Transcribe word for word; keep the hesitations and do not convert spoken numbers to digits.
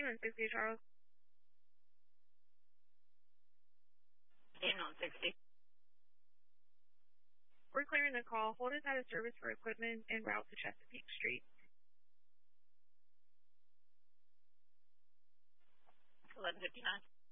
one sixty, Charles. In one sixty. We're clearing the call. Hold us out of service for equipment en route to Chesapeake Street. eleven fifty-nine.